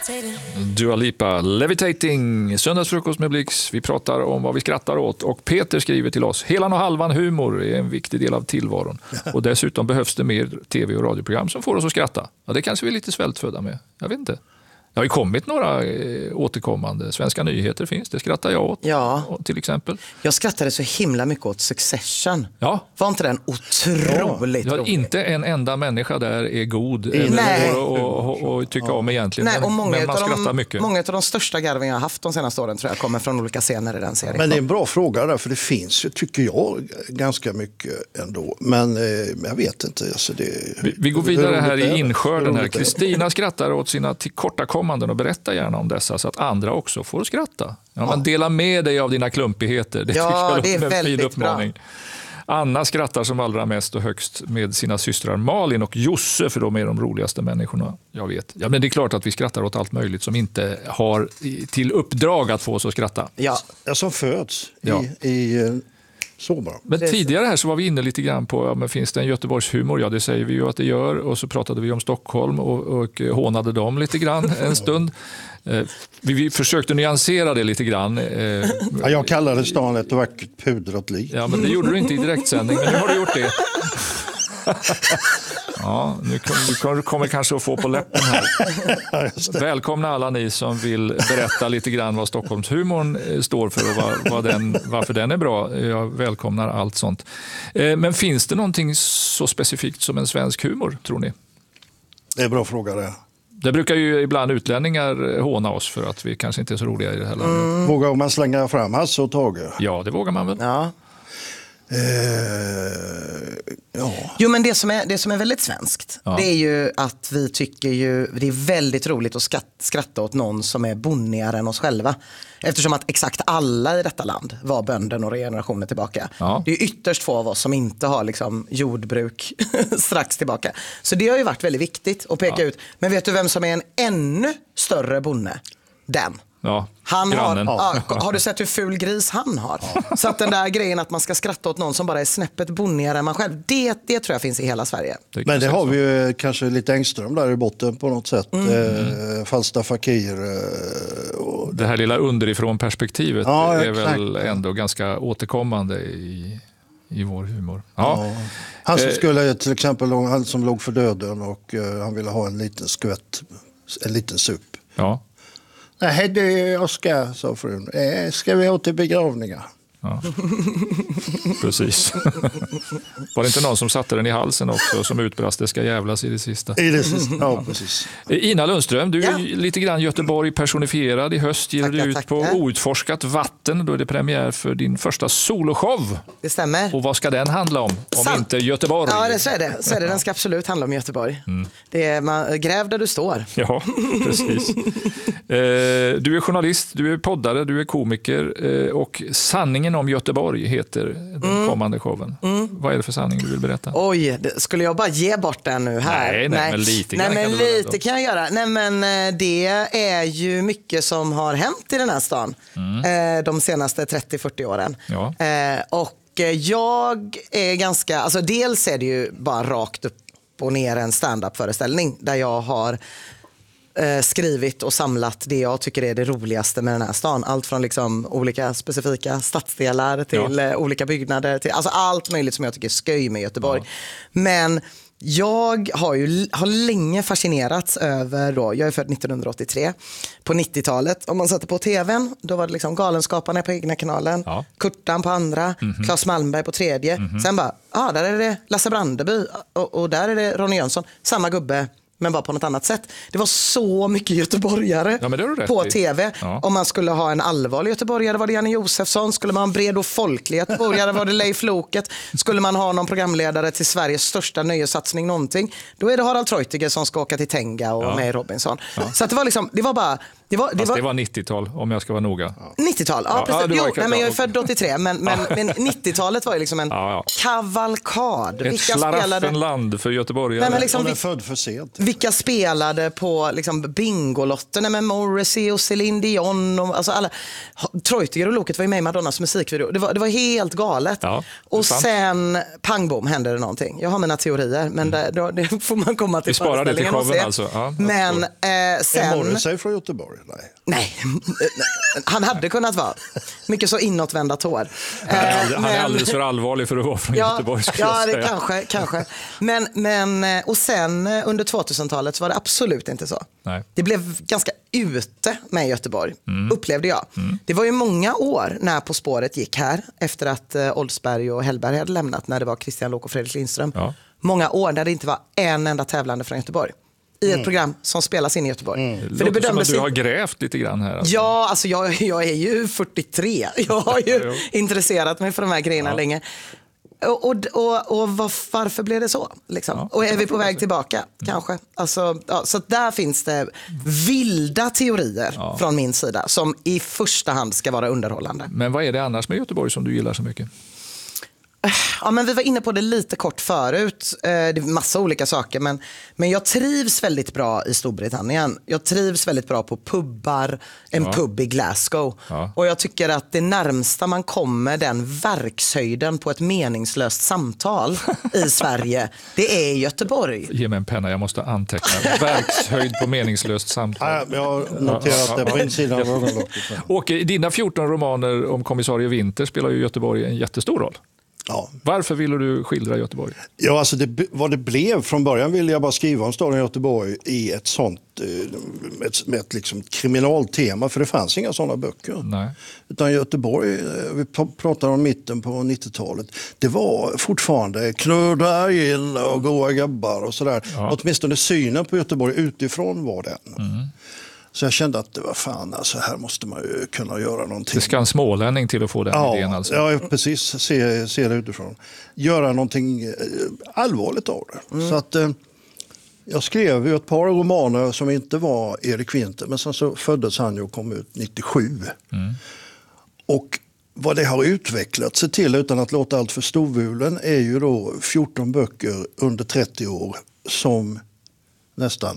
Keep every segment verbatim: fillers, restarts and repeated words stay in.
Dua Lipa, Levitating, söndagsfrukost med Blix. Vi pratar om vad vi skrattar åt och Peter skriver till oss: helan och halvan humor är en viktig del av tillvaron. Och dessutom behövs det mer tv- och radioprogram som får oss att skratta. Ja, det kanske vi är lite svältfödda med. Jag vet inte. Det har ju kommit några eh, återkommande. Svenska nyheter finns, det skrattar jag åt. Ja. Till exempel. Jag skrattade så himla mycket åt Succession. Ja. Var inte den otroligt ja. rolig? Inte en enda människa där är god Nej. eller, och, och, och, och tycka om egentligen. Nej, och många men man av skrattar de, mycket. Många av de största garven jag har haft de senaste åren tror jag kommer från olika scener i den serien. Men det är en bra fråga där, för det finns ju, tycker jag, ganska mycket ändå. Men eh, jag vet inte. Alltså det, vi, vi går vidare här i inskörden. här. Kristina skrattar åt sina tillkortakommanden och berättar gärna om dessa så att andra också får skratta. Ja, ja. Man delar med dig av dina klumpigheter. Det ja, tycker jag det är är en fin väldigt uppmaning. Bra. Anna skrattar som allra mest och högst med sina systrar Malin och Josse, för de är de roligaste människorna jag vet. Ja, men det är klart att vi skrattar åt allt möjligt som inte har till uppdrag att få oss att skratta. Ja, ja som föds ja. i, i sommar. Men tidigare här så var vi inne lite grann på, ja, men finns det en Göteborgshumor? Ja, det säger vi ju att det gör. Och så pratade vi om Stockholm och, och hånade dem lite grann en stund. Eh, vi, vi försökte nyansera det lite grann. Eh, ja, jag kallade stan ett vackert pudrat lik. Ja, men det gjorde du inte i direktsändning, men nu har du gjort det. Ja, nu kommer du kommer kanske att få på läppen här. Välkomna alla ni som vill berätta lite grann vad Stockholmshumorn står för och vad, vad den, varför den är bra. Jag välkomnar allt sånt. Men finns det någonting så specifikt som en svensk humor, tror ni? Det är en bra fråga det. Det brukar ju ibland utlänningar håna oss för att vi kanske inte är så roliga i det här landet. Mm. Vågar man slänga fram Hasse och Tage? Ja, det vågar man väl. Ja. Eh, ja. Jo, men det som är, det som är väldigt svenskt, ja. Det är ju att vi tycker ju, det är väldigt roligt att skratta, skratta åt någon som är bonnigare än oss själva. Eftersom att exakt alla i detta land var bönder några generationer tillbaka. Ja. Det är ytterst få av oss som inte har liksom jordbruk strax tillbaka. Så det har ju varit väldigt viktigt att peka ja. ut. Men vet du vem som är en ännu större bonde? Den. Ja, han har, ja, har du sett hur ful gris han har? Ja. Så att den där grejen att man ska skratta åt någon som bara är snäppet bonnigare än man själv, det, det tror jag finns i hela Sverige. Det Men det har vi ju kanske lite Engström där i botten på något sätt. Mm. Eh, Falsta Fakir. Eh, och... Det här lilla underifrån perspektivet ja, är väl ändå ganska återkommande i, i vår humor. Ja. Ja. Han som skulle till exempel, han som låg för döden och uh, han ville ha en liten skvätt, en liten supp. Ja. Nej du Oskar, sa frun. Eh, ska vi ha till begravningar? Ja. Precis. Var det inte någon som satte den i halsen också som utbrast det ska jävlas i det sista? I det sista, ja precis. Ina Lundström, du är ja. lite grann Göteborg personifierad. I höst ger du ut tackar. på Outforskat vatten. Då är det premiär för din första soloshow. Det stämmer. Och vad ska den handla om? Om Sant. inte Göteborg? Ja, det så är det. Så är det. Den ska absolut handla om Göteborg. Mm. Det är, man, gräv där du står. Ja, precis. eh, du är journalist, du är poddare, du är komiker eh, och sanningen om Göteborg heter den mm. kommande showen. Mm. Vad är det för sanning du vill berätta? Oj, det, skulle jag bara ge bort den nu här? Nej, nej, nej. men lite, nej, men kan, lite kan jag göra. Nej, men det är ju mycket som har hänt i den här stan mm. eh, de senaste trettio till fyrtio åren. Ja. Eh, och jag är ganska, alltså dels är det ju bara rakt upp och ner en stand-up-föreställning där jag har skrivit och samlat det jag tycker är det roligaste med den här stan. Allt från liksom olika specifika stadsdelar till ja. olika byggnader. Till, alltså allt möjligt som jag tycker är sköj med Göteborg. Ja. Men jag har ju har länge fascinerats över, då, jag är född nittonhundraåttiotre, på nittiotalet. Om man satte på tvn, då var det liksom Galenskaparna på egna kanalen, ja. Kurtan på andra, mm-hmm. Claes Malmberg på tredje. Mm-hmm. Sen bara, ja ah, där är det Lasse Brandeby och, och där är det Ronny Jönsson. Samma gubbe. Men bara på något annat sätt. Det var så mycket göteborgare ja, på tv. Ja. Om man skulle ha en allvarlig göteborgare var det Janne Josefsson. Skulle man ha en bred och folklig göteborgare var det Leif Loket. Skulle man ha någon programledare till Sveriges största nöjesatsning någonting, då är det Harald Treutiger som ska åka till Tenga och ja. med Robinson. Ja. Så att det var liksom, det var bara... Det var, det, var, det var nittiotal om jag ska vara noga. nittiotal, ja, ja precis. Ja, jo, nej, men jag är född åttiotre, men, men, men nittiotalet var ju liksom en ja, ja. kavalkad. Ett slaraffenland för Göteborg. Nej, men liksom, vi, född för sent. Vilka vilka spelade på liksom, Bingolotterna med Morrissey och Celine Dion. Och, alltså alla, Treutiger och Loket var ju med i Madonnas musikvideo. Det var, det var helt galet. Ja, och sen, pang bom, hände det någonting. Jag har mina teorier, men det, då, det får man komma till. Vi sparar det till showen alltså. Ja, men eh, sen... Är Morrissey från Göteborg? Nej. Nej, han hade kunnat vara. Mycket så inåtvända tår. Han är, aldrig, han är alldeles för allvarlig för att vara från ja, Göteborg. Ja, det kanske, kanske. Men, men, och sen under tvåtusentalet så var det absolut inte så. Nej. Det blev ganska ute med Göteborg, mm. upplevde jag. Mm. Det var ju många år när På spåret gick här, efter att uh, Oldsberg och Hellberg hade lämnat, när det var Christian Lok och Fredrik Lindström. Ja. Många år där det inte var en enda tävlande från Göteborg. I ett mm. program som spelas in i Göteborg. Mm. För det låter som att du har grävt lite grann här. Alltså. Ja, alltså jag, jag är ju fyrtiotre. Jag har ju intresserat mig för de här grejerna ja. länge. Och, och, och, och var, varför blev det så? Liksom? Ja, och är vi på väg tillbaka? Mm. Kanske. Alltså, ja, så där finns det vilda teorier ja. från min sida som i första hand ska vara underhållande. Men vad är det annars med Göteborg som du gillar så mycket? Ja, men vi var inne på det lite kort förut. Det är massa olika saker. Men, men jag trivs väldigt bra i Storbritannien. Jag trivs väldigt bra på pubbar. En ja. pub i Glasgow. Ja. Och jag tycker att det närmsta man kommer den verkshöjden på ett meningslöst samtal i Sverige, det är Göteborg. Ge mig en penna, jag måste anteckna. Verkshöjd på meningslöst samtal. Ja, jag har noterat ja, ja, det på insidan av ögonlocket. Och i dina fjorton romaner om kommissarie Winter spelar ju Göteborg en jättestor roll. Ja. Varför ville du skildra Göteborg? Ja, alltså det, vad det blev från början ville jag bara skriva om staden Göteborg i ett sånt med ett, med ett liksom kriminaltema, för det fanns inga sådana böcker. Nej. Utan Göteborg, vi pratar om mitten på nittiotalet, det var fortfarande knöda in och goa gabbar och sådär. Ja. Åtminstone synen på Göteborg utifrån var den. Mm. Så jag kände att det var fan, alltså här måste man ju kunna göra någonting. Det ska en smålänning till att få den ja, idén alltså. Ja, precis. Se, se det utifrån. Göra någonting allvarligt av det. Mm. Så att eh, jag skrev ju ett par romaner som inte var Erik Winter, men sen så föddes han ju och kom ut nittiosju. Mm. Och vad det har utvecklat sig till, utan att låta allt för storvulen, är ju då fjorton böcker under trettio år som nästan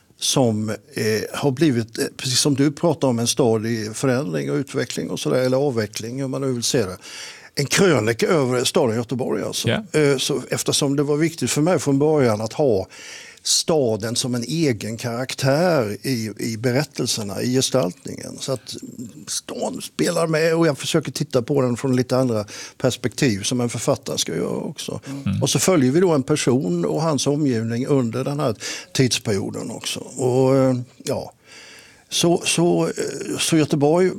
som eh, har blivit, eh, precis som du pratar om, en stad i förändring och utveckling och sådär, eller avveckling, hur man nu vill se det. En krönika över staden Göteborg alltså. Yeah. Eh, så, eftersom det var viktigt för mig från början att ha staden som en egen karaktär i, i berättelserna, i gestaltningen. Så att staden spelar med och jag försöker titta på den från lite andra perspektiv som en författare ska göra också. Mm. Och så följer vi då en person och hans omgivning under den här tidsperioden också. Och ja... Så, så, så Göteborg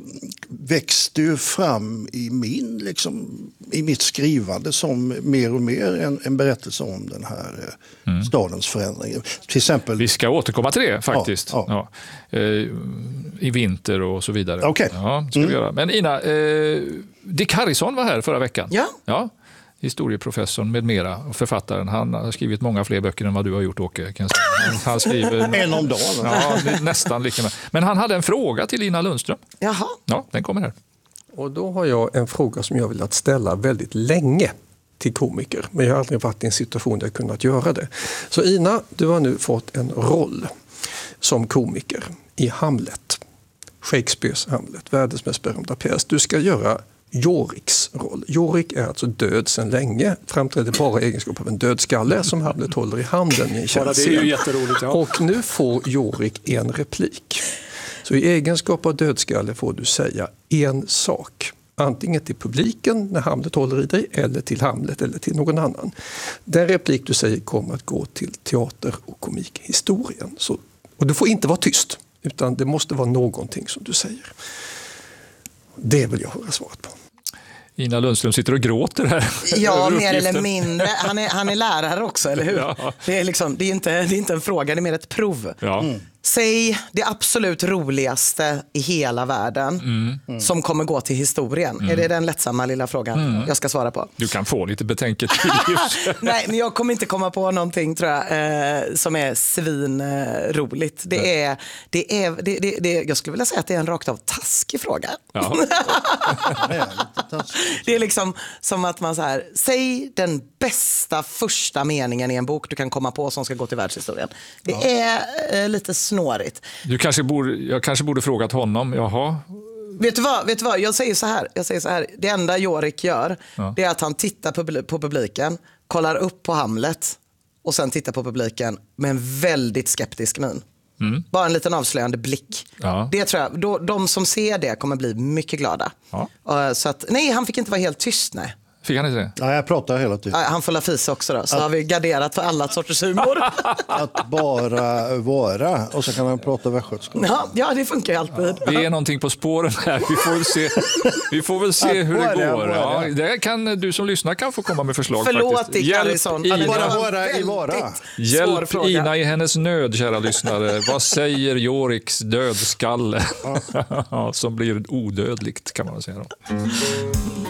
växte ju fram i, min, liksom, i mitt skrivande som mer och mer en, en berättelse om den här mm. stadens förändring. Till exempel, vi ska återkomma till det faktiskt. Ja, ja. Ja. I vinter och så vidare. Okay. Ja, ska mm. vi göra. Men Ina, eh, Dick Harrison var här förra veckan. Ja. Ja. Historieprofessorn med mera och författaren. Han har skrivit många fler böcker än vad du har gjort, Åke. Kan jag säga. Han skriver en om dagen. Ja, nästan lika med. Men han hade en fråga till Ina Lundström. Jaha. Ja, den kommer här. Och då har jag en fråga som jag vill att ställa väldigt länge till komiker. Men jag har aldrig varit i en situation där jag kunnat göra det. Så Ina, du har nu fått en roll som komiker i Hamlet. Shakespeares Hamlet, världens mest berömda pjäs. Du ska göra Yoriks roll. Yorik är alltså död sedan länge, framträder bara i egenskap av en dödskalle som Hamlet håller i handen i en känd scen. Det är ju jätteroligt, ja. Och nu får Yorik en replik. Så i egenskap av dödskalle får du säga en sak. Antingen till publiken när Hamlet håller i dig, eller till Hamlet eller till någon annan. Den replik du säger kommer att gå till teater- och komikhistorien. Så, och du får inte vara tyst, utan det måste vara någonting som du säger. Det vill jag höra svaret på. Ina Lundström sitter och gråter här. Ja, mer eller mindre. Han är, han är lärare också, eller hur? Ja. Det är liksom, det är inte, det är inte en fråga, det är mer ett prov. Ja. Mm. säg det absolut roligaste i hela världen mm. som kommer gå till historien. Mm. Är det den lättsamma lilla frågan mm. jag ska svara på? Du kan få lite betänketid. Nej, men jag kommer inte komma på någonting tror jag, eh, som är svinroligt. Det är, det är, det, det, det, jag skulle vilja säga att det är en rakt av taskig fråga. Ja. Det är liksom som att man så här, säg den bästa första meningen i en bok du kan komma på som ska gå till världshistorien. Det ja. är eh, lite snårigt. Du kanske borde, jag kanske borde frågat honom, jaha. Vet du vad, vet du vad? Jag säger så här, jag säger så här. Det enda Jorik gör ja. det är att han tittar på, på publiken, kollar upp på Hamlet och sen tittar på publiken med en väldigt skeptisk min. Mm. Bara en liten avslöjande blick. Ja. Det tror jag, då, de som ser det kommer bli mycket glada. Ja. Uh, så att, nej, han fick inte vara helt tyst, nej. Fick han inte det? Nej, jag pratar hela tiden. Uh, han får la fisa också då, så att, har vi garderat för alla sorters humor. Att bara vara, och så kan han prata västgötska. Ja, ja, det funkar ju alltid. Vi är någonting på spåren här, vi får väl se, vi får väl se hur det går. Ja, det kan, du som lyssnar kan få komma med förslag. Förlåt, Dick Harrison. Hjälp, Ina, bara vara i vara. Hjälp Ina i hennes nöd, kära lyssnare. Vad säger Joriks dödskalle? Ja. Som blir odödligt, kan man säga då.